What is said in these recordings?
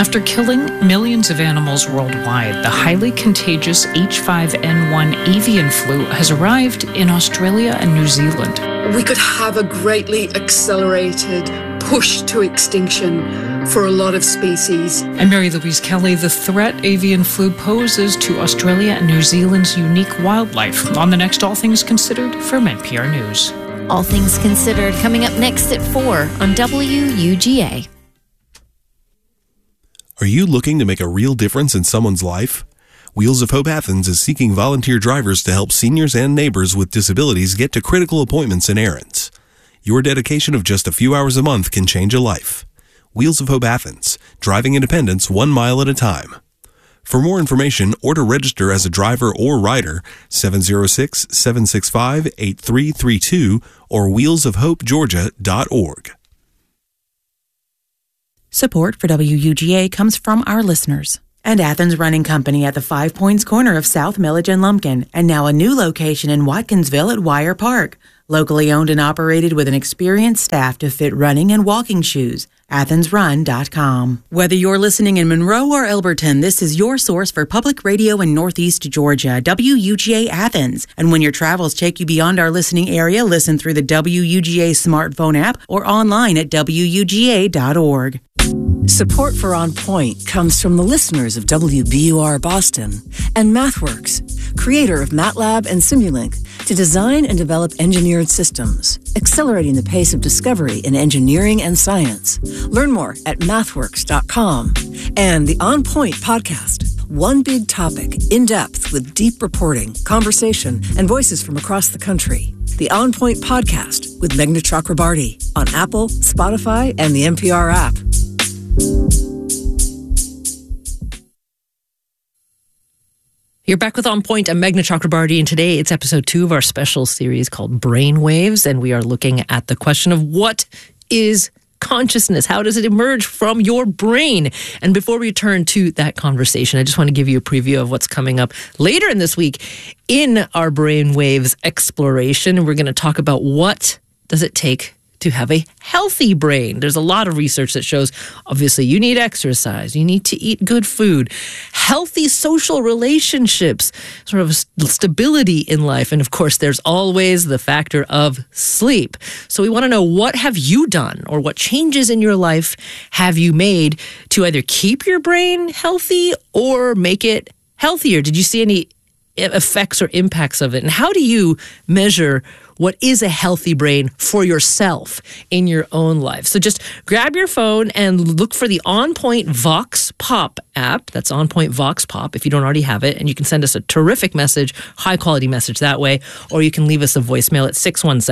After killing millions of animals worldwide, the highly contagious H5N1 avian flu has arrived in Australia and New Zealand. We could have a greatly accelerated push to extinction for a lot of species. I'm Mary Louise Kelly. The threat avian flu poses to Australia and New Zealand's unique wildlife. On the next All Things Considered from NPR News. All Things Considered coming up next at 4 on WUGA. Are you looking to make a real difference in someone's life? Wheels of Hope Athens is seeking volunteer drivers to help seniors and neighbors with disabilities get to critical appointments and errands. Your dedication of just a few hours a month can change a life. Wheels of Hope Athens, driving independence 1 mile at a time. For more information or to register as a driver or rider, 706-765-8332 or wheelsofhopegeorgia.org. Support for WUGA comes from our listeners and Athens Running Company at the 5 Points corner of South Millage and Lumpkin, and now a new location in Watkinsville at Wire Park. Locally owned and operated with an experienced staff to fit running and walking shoes. AthensRun.com. Whether you're listening in Monroe or Elberton, this is your source for public radio in Northeast Georgia, WUGA Athens. And when your travels take you beyond our listening area, listen through the WUGA smartphone app or online at WUGA.org. Support for On Point comes from the listeners of WBUR Boston and MathWorks, creator of MATLAB and Simulink, to design and develop engineered systems, accelerating the pace of discovery in engineering and science. Learn more at mathworks.com. And the On Point podcast, one big topic, in depth with deep reporting, conversation, and voices from across the country. The On Point podcast with Meghna Chakrabarty on Apple, Spotify, and the NPR app. You're back with On Point. I'm Meghna Chakrabarty, and today it's episode 2 of our special series called Brainwaves, and we are looking at the question of what is consciousness? How does it emerge from your brain? And before we turn to that conversation, I just want to give you a preview of what's coming up later in this week in our Brainwaves exploration. And we're going to talk about what does it take to have a healthy brain. There's a lot of research that shows, obviously, you need exercise, you need to eat good food, healthy social relationships, sort of stability in life, and of course, there's always the factor of sleep. So we want to know, what have you done, or what changes in your life have you made to either keep your brain healthy or make it healthier? Did you see any effects or impacts of it? And how do you measure what is a healthy brain for yourself in your own life? So just grab your phone and look for the On Point Vox Pop app. That's On Point Vox Pop if you don't already have it. And you can send us a terrific message, high quality message that way. Or you can leave us a voicemail at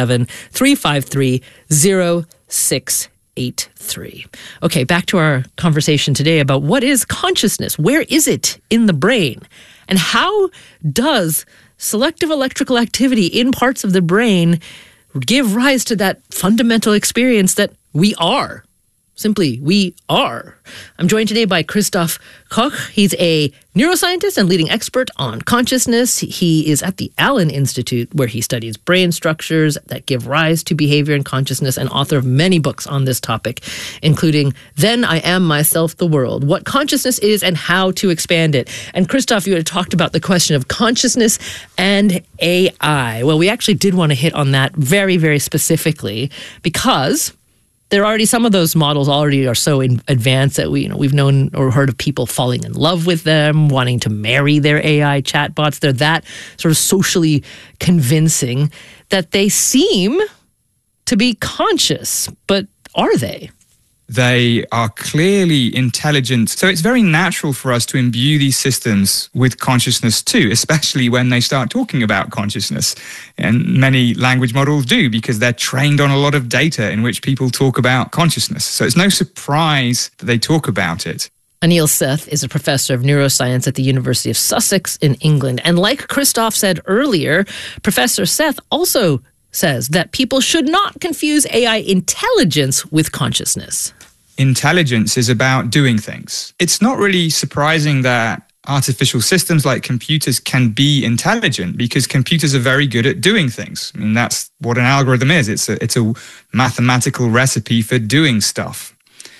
617-353-0683. Okay, back to our conversation today about what is consciousness? Where is it in the brain? And how does selective electrical activity in parts of the brain give rise to that fundamental experience that we are? Simply, we are. I'm joined today by Christoph Koch. He's a neuroscientist and leading expert on consciousness. He is at the Allen Institute, where he studies brain structures that give rise to behavior and consciousness, and author of many books on this topic, including Then I Am Myself, the World, What Consciousness Is and How to Expand It. And Christoph, you had talked about the question of consciousness and AI. Well, we actually did want to hit on that very, very specifically, because there are already, some of those models already are so advanced that we've known or heard of people falling in love with them, wanting to marry their AI chatbots. They're that sort of socially convincing that they seem to be conscious. But are they? They are clearly intelligent. So it's very natural for us to imbue these systems with consciousness too, especially when they start talking about consciousness. And many language models do, because they're trained on a lot of data in which people talk about consciousness. So it's no surprise that they talk about it. Anil Seth is a professor of neuroscience at the University of Sussex in England. And like Christoph said earlier, Professor Seth also says that people should not confuse AI intelligence with consciousness. Intelligence is about doing things. It's not really surprising that artificial systems like computers can be intelligent, because computers are very good at doing things. I mean, that's what an algorithm is. It's a mathematical recipe for doing stuff.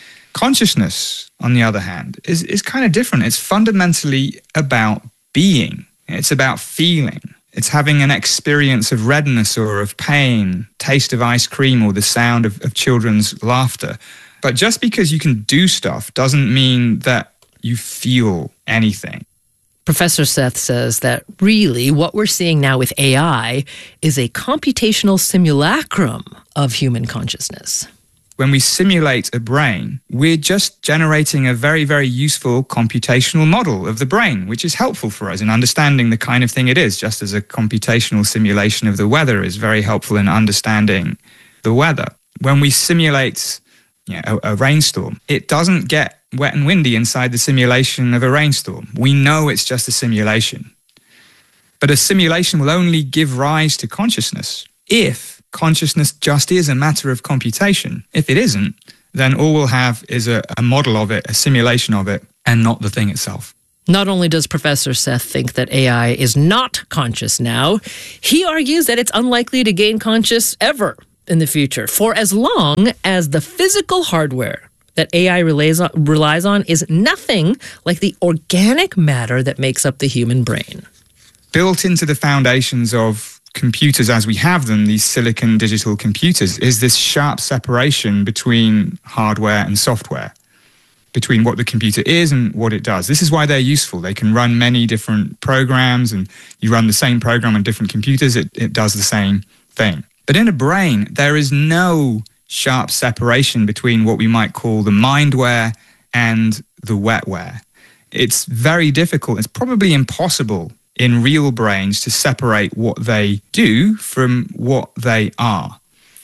Consciousness, on the other hand, is kind of different. It's fundamentally about being. It's about feeling. It's having an experience of redness or of pain, taste of ice cream or the sound of children's laughter. But just because you can do stuff doesn't mean that you feel anything. Professor Seth says that really what we're seeing now with AI is a computational simulacrum of human consciousness. When we simulate a brain, we're just generating a very, very useful computational model of the brain, which is helpful for us in understanding the kind of thing it is, just as a computational simulation of the weather is very helpful in understanding the weather. When we simulate a rainstorm, it doesn't get wet and windy inside the simulation of a rainstorm. We know it's just a simulation. But a simulation will only give rise to consciousness if consciousness just is a matter of computation. If it isn't, then all we'll have is a model of it, a simulation of it, and not the thing itself. Not only does Professor Seth think that AI is not conscious now, he argues that it's unlikely to gain conscious ever in the future, for as long as the physical hardware that AI relies on is nothing like the organic matter that makes up the human brain. Built into the foundations of computers as we have them, these silicon digital computers, is this sharp separation between hardware and software, between what the computer is and what it does. This is why they're useful. They can run many different programs, and you run the same program on different computers, it does the same thing. But in a brain, there is no sharp separation between what we might call the mindware and the wetware. It's very difficult. It's probably impossible in real brains to separate what they do from what they are.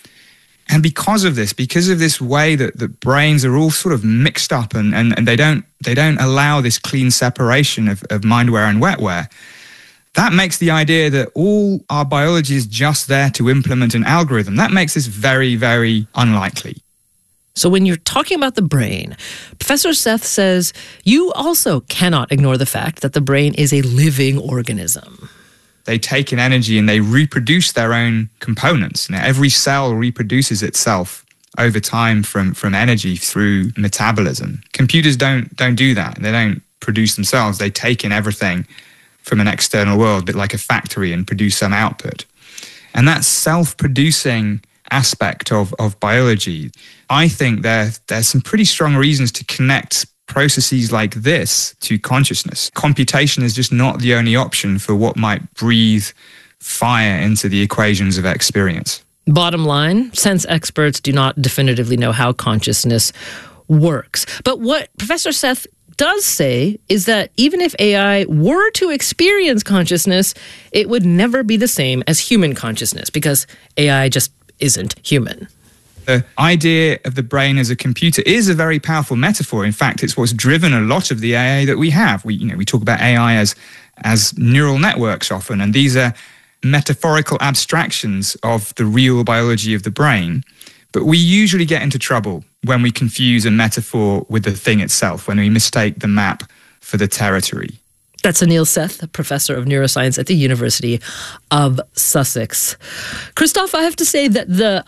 And because of this way that brains are all sort of mixed up and they don't allow this clean separation of mindware and wetware, that makes the idea that all our biology is just there to implement an algorithm, that makes this very, very unlikely. So when you're talking about the brain, Professor Seth says you also cannot ignore the fact that the brain is a living organism. They take in energy and they reproduce their own components. Now, every cell reproduces itself over time from energy through metabolism. Computers don't do that. They don't produce themselves. They take in everything from an external world, a bit like a factory, and produce some output. And that self-producing aspect of biology, I think there's some pretty strong reasons to connect processes like this to consciousness. Computation is just not the only option for what might breathe fire into the equations of experience. Bottom line, sense experts do not definitively know how consciousness works. But what Professor Seth does say is that even if AI were to experience consciousness, it would never be the same as human consciousness because AI just isn't human. The idea of the brain as a computer is a very powerful metaphor. In fact, it's what's driven a lot of the AI that we have. We talk about AI as neural networks often, and these are metaphorical abstractions of the real biology of the brain. But we usually get into trouble when we confuse a metaphor with the thing itself, when we mistake the map for the territory. That's Anil Seth, a professor of neuroscience at the University of Sussex. Christoph, I have to say that the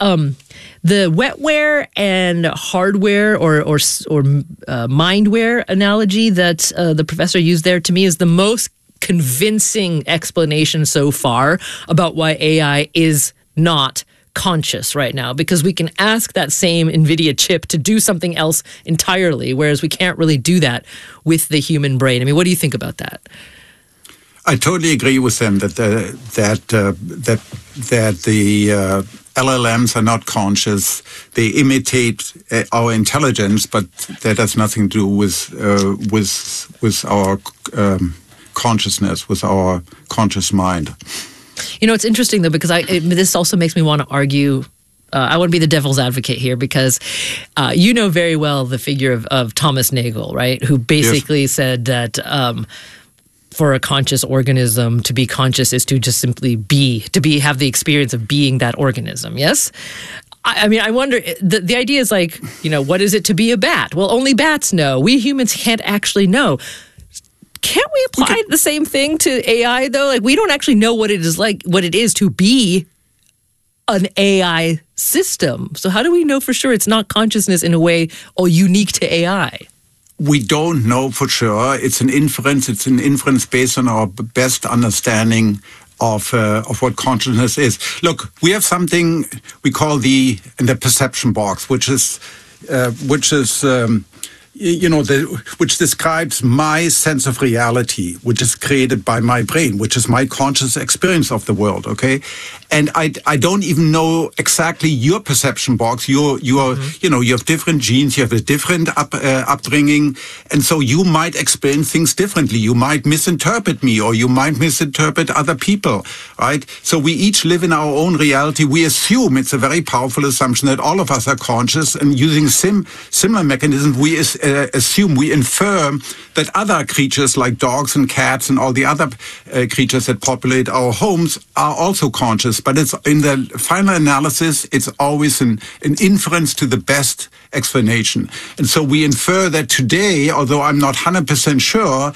wetware and hardware or mindware analogy that the professor used there, to me, is the most convincing explanation so far about why AI is not conscious right now, because we can ask that same NVIDIA chip to do something else entirely, whereas we can't really do that with the human brain. I mean, what do you think about that? I totally agree with them that the LLMs are not conscious. They imitate our intelligence, but that has nothing to do with our consciousness, with our conscious mind. You know, it's interesting, though, because this also makes me want to argue. I want to be the devil's advocate here because you know very well the figure of Thomas Nagel, right? Who basically said that for a conscious organism, to be conscious is to just simply be, have the experience of being that organism, yes? I mean, I wonder, the idea is like, what is it to be a bat? Well, only bats know. We humans can't actually know. Can't we apply the same thing to AI, though? Like, we don't actually know what it is to be an AI system. So how do we know for sure it's not consciousness in a way unique to AI? We don't know for sure. It's an inference. It's an inference based on our best understanding of what consciousness is. Look, we have something we call the perception box, which describes my sense of reality, which is created by my brain, which is my conscious experience of the world. Okay, and I don't even know exactly your perception box. You have different genes, you have a different upbringing, and so you might explain things differently. You might misinterpret me, or you might misinterpret other people, right? So we each live in our own reality. We assume, it's a very powerful assumption, that all of us are conscious, and using similar mechanisms, we assume, we infer that other creatures like dogs and cats and all the other creatures that populate our homes are also conscious. But it's in the final analysis, it's always an inference to the best explanation. And so we infer that today, although I'm not 100% sure,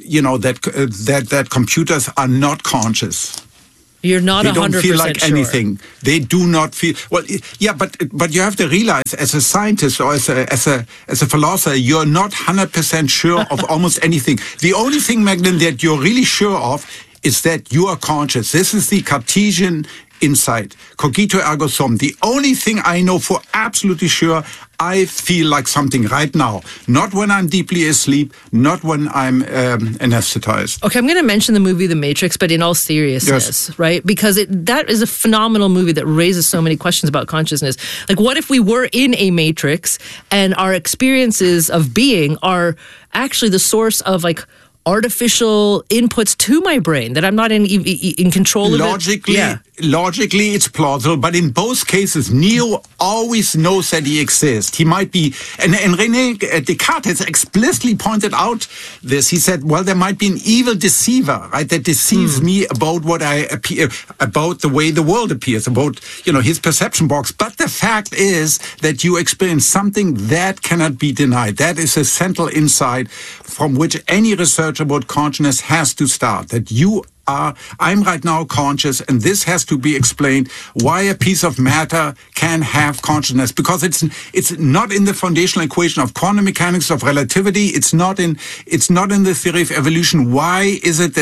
that computers are not conscious. You're not 100% sure. They don't feel like anything. They do not feel. Well, yeah, but you have to realize, as a scientist or as a philosopher, you're not 100% sure of almost anything. The only thing, Magdalene, that you're really sure of is that you are conscious. This is the Cartesian insight. Cogito ergo sum. The only thing I know for absolutely sure, I feel like something right now. Not when I'm deeply asleep, not when I'm anesthetized. Okay, I'm going to mention the movie The Matrix, but in all seriousness, yes. Right? Because that is a phenomenal movie that raises so many questions about consciousness. Like, what if we were in a matrix and our experiences of being are actually the source of, like, artificial inputs to my brain that I'm not in control of? Logically, it's plausible, but in both cases, Neo always knows that he exists. He might be, and René Descartes has explicitly pointed out this. He said, well, there might be an evil deceiver, right, that deceives me about what I appear, about the way the world appears, about, his perception box. But the fact is that you experience something that cannot be denied. That is a central insight from which any research about consciousness has to start, that I'm right now conscious, and this has to be explained why a piece of matter can have consciousness, because it's not in the foundational equation of quantum mechanics, of relativity. It's not in the theory of evolution. Why is it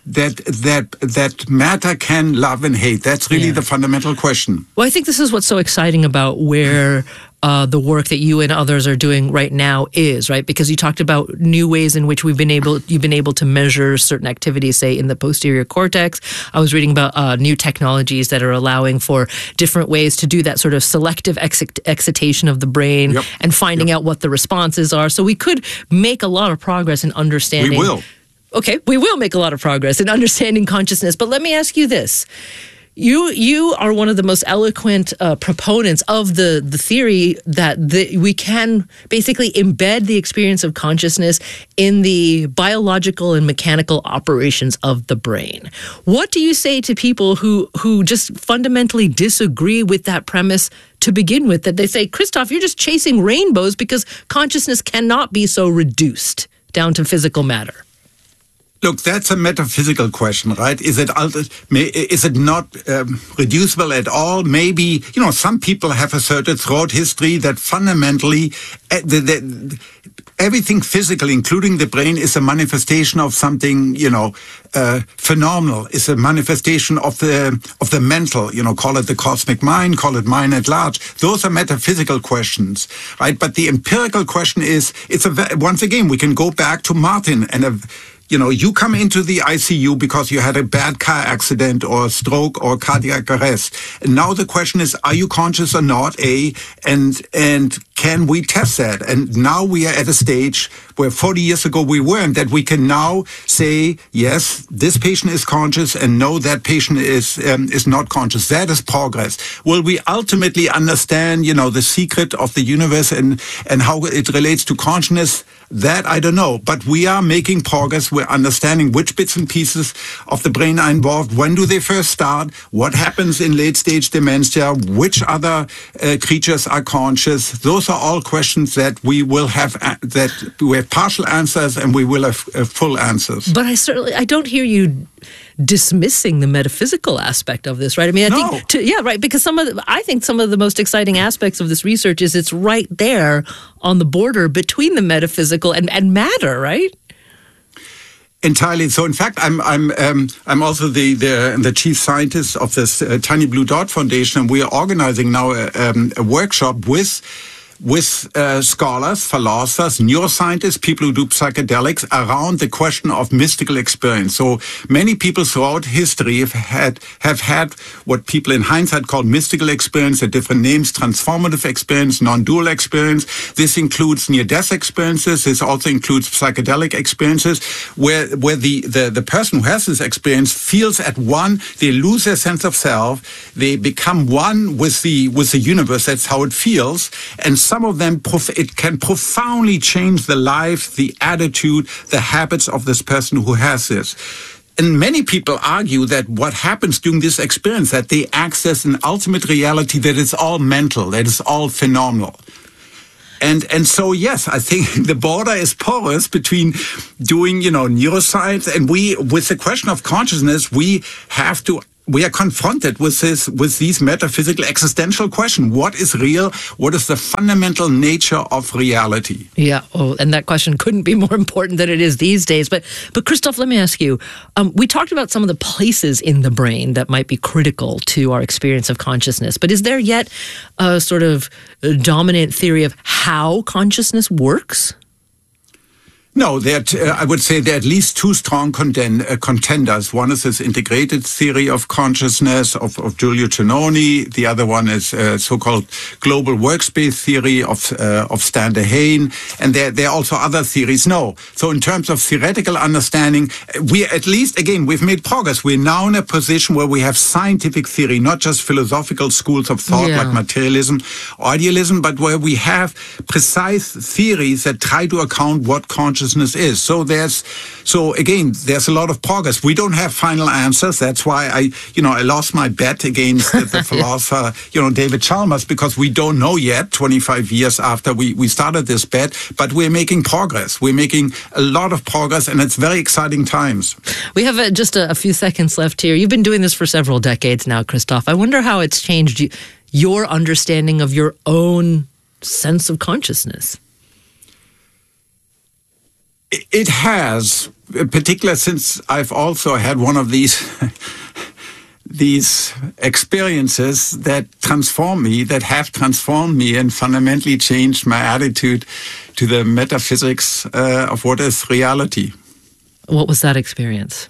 that matter can love and hate? That's really the fundamental question. Well, I think this is what's so exciting about where the work that you and others are doing right now is, right? Because you talked about new ways in which you've been able to measure certain activities, say in the posterior cortex. I was reading about new technologies that are allowing for different ways to do that sort of selective excitation of the brain and finding out what the responses are. So we could make a lot of progress in understanding. We will. Okay, we will make a lot of progress in understanding consciousness. But let me ask you this. You are one of the most eloquent proponents of the theory that we can basically embed the experience of consciousness in the biological and mechanical operations of the brain. What do you say to people who just fundamentally disagree with that premise to begin with? That they say, Christoph, you're just chasing rainbows because consciousness cannot be so reduced down to physical matter. Look, that's a metaphysical question, right? Is it not reducible at all? Maybe, some people have asserted throughout history that fundamentally everything physical, including the brain, is a manifestation of something, phenomenal. Is a manifestation of the mental. Call it the cosmic mind, call it mind at large. Those are metaphysical questions, right? But the empirical question is, once again, we can go back to Martin and you come into the ICU because you had a bad car accident or a stroke or cardiac arrest. And now the question is, are you conscious or not? And can we test that? And now we are at a stage where 40 years ago we weren't, that we can now say, yes, this patient is conscious, and no, that patient is not conscious. That is progress. Will we ultimately understand, the secret of the universe and how it relates to consciousness? That I don't know, but we are making progress. We're understanding which bits and pieces of the brain are involved. When do they first start? What happens in late-stage dementia? Which other creatures are conscious? Those those are all questions that we will have partial answers and we will have full answers. But I don't hear you dismissing the metaphysical aspect of this, right? I mean, I think, because I think some of the most exciting aspects of this research is it's right there on the border between the metaphysical and matter, right? Entirely. So, in fact, I'm also the chief scientist of this Tiny Blue Dot Foundation, and we are organizing now a workshop with scholars, philosophers, neuroscientists, people who do psychedelics around the question of mystical experience. So many people throughout history have had what people in hindsight call mystical experience, the different names, transformative experience, non-dual experience. This includes near-death experiences. This also includes psychedelic experiences where the person who has this experience feels at one, they lose their sense of self, they become one with the universe. That's how it feels. And some of them, it can profoundly change the life, the attitude, the habits of this person who has this. And many people argue that what happens during this experience, that they access an ultimate reality that is all mental, that is all phenomenal. And so, yes, I think the border is porous between doing, neuroscience and with the question of consciousness, we are confronted with these metaphysical existential questions. What is real? What is the fundamental nature of reality? Yeah. Oh, and that question couldn't be more important than it is these days. But Christoph, let me ask you, we talked about some of the places in the brain that might be critical to our experience of consciousness. But is there yet a sort of dominant theory of how consciousness works? No, I would say there are at least two strong contenders. One is this integrated theory of consciousness of Giulio Cenoni. The other one is so-called global workspace theory of Stan Dehaene. And there are also other theories. No. So in terms of theoretical understanding, we've made progress. We're now in a position where we have scientific theory, not just philosophical schools of thought like materialism or idealism, but where we have precise theories that try to account what consciousness is. So there's a lot of progress. We don't have final answers. That's why I lost my bet against the philosopher, David Chalmers, because we don't know yet, 25 years after we started this bet, but we're making progress. We're making a lot of progress, and it's very exciting times. We have just a few seconds left here. You've been doing this for several decades now, Christoph. I wonder how it's changed your understanding of your own sense of consciousness. It has, particularly since I've also had one of these experiences that have transformed me and fundamentally changed my attitude to the metaphysics of what is reality. What was that experience?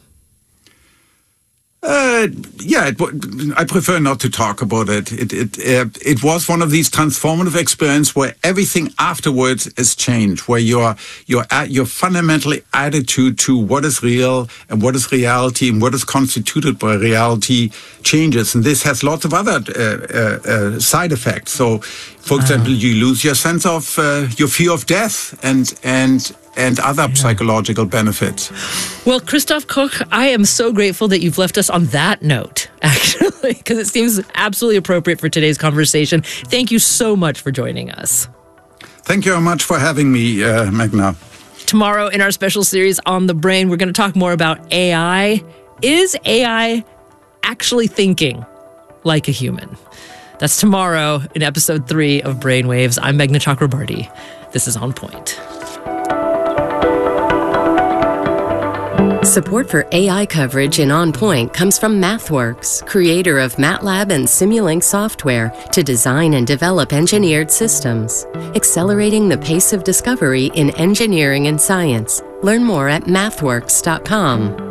I prefer not to talk about it. It was one of these transformative experiences where everything afterwards is changed, where your fundamental attitude to what is real and what is reality and what is constituted by reality changes. And this has lots of other side effects. So, for example, you lose your sense of your fear of death and other psychological benefits. Well, Christoph Koch, I am so grateful that you've left us on that note, actually, because it seems absolutely appropriate for today's conversation. Thank you so much for joining us. Thank you very much for having me, Magna. Tomorrow in our special series On the Brain, we're going to talk more about AI. Is AI actually thinking like a human? That's tomorrow in episode 3 of Brainwaves. I'm Meghna Chakrabarty. This is On Point. Support for AI coverage in On Point comes from MathWorks, creator of MATLAB and Simulink software to design and develop engineered systems, accelerating the pace of discovery in engineering and science. Learn more at mathworks.com.